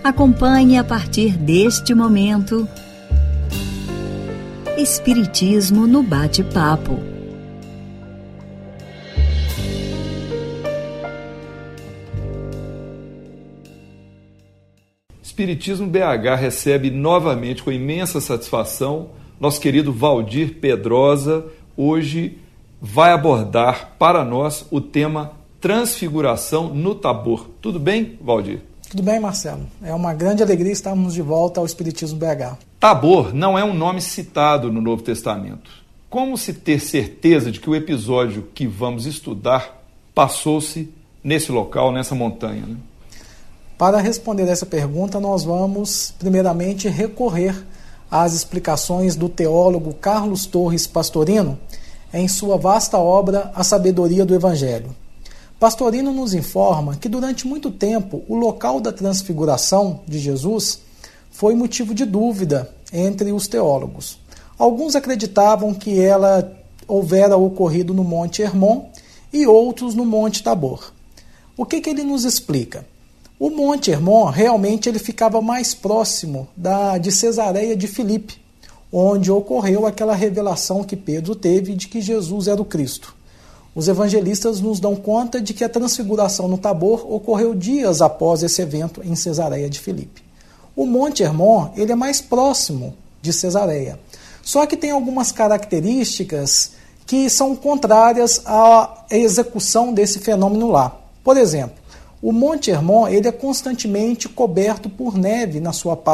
Acompanhe a partir deste momento Espiritismo no Bate-Papo. Espiritismo BH recebe novamente com imensa satisfação nosso querido Valdir Pedrosa. Hoje vai abordar para nós o tema Transfiguração no Tabor. Tudo bem, Valdir? Tudo bem, Marcelo. É uma grande alegria estarmos de volta ao Espiritismo BH. Tabor não é um nome citado no Novo Testamento. Como se ter certeza de que o episódio que vamos estudar passou-se nesse local, nessa montanha, né? Para responder essa pergunta, nós vamos, primeiramente, recorrer às explicações do teólogo Carlos Torres Pastorino em sua vasta obra A Sabedoria do Evangelho. Pastorino nos informa que durante muito tempo o local da transfiguração de Jesus foi motivo de dúvida entre os teólogos. Alguns acreditavam que ela houvera ocorrido no Monte Hermon e outros no Monte Tabor. O que ele nos explica? O Monte Hermon realmente ele ficava mais próximo de Cesareia de Filipe, onde ocorreu aquela revelação que Pedro teve de que Jesus era o Cristo. Os evangelistas nos dão conta de que a transfiguração no Tabor ocorreu dias após esse evento em Cesareia de Filipe. O Monte Hermon ele é mais próximo de Cesareia, só que tem algumas características que são contrárias à execução desse fenômeno lá. Por exemplo, o Monte Hermon ele é constantemente coberto por neve na sua parte